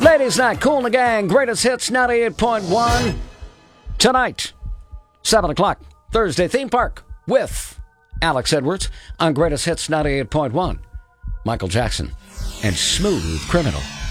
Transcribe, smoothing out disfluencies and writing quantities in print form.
Ladies Night, Kool and the Gang, Greatest Hits 98.1. Tonight, 7 o'clock, Thursday Theme Park with Alex Edwards on Greatest Hits 98.1. Michael Jackson and Smooth Criminal.